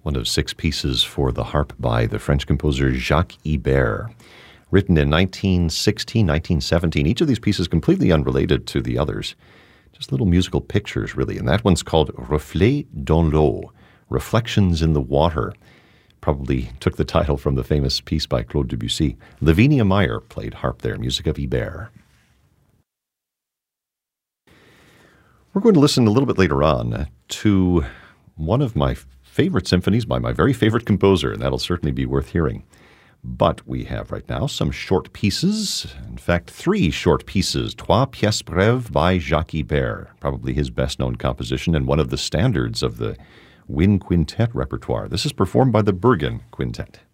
one of 6 pieces for the harp by the French composer Jacques Ibert, written in 1916, 1917. Each of these pieces completely unrelated to the others. Just little musical pictures, really. And that one's called Reflets dans l'eau, Reflections in the Water. Probably took the title from the famous piece by Claude Debussy. Lavinia Meyer played harp there, music of Ibert. We're going to listen a little bit later on to one of my favorite symphonies by my very favorite composer, and that'll certainly be worth hearing. But we have right now some short pieces, in fact, 3 short pieces, Trois pièces brèves by Jacques Ibert, probably his best-known composition and one of the standards of the wind quintet repertoire. This is performed by the Bergen Quintet.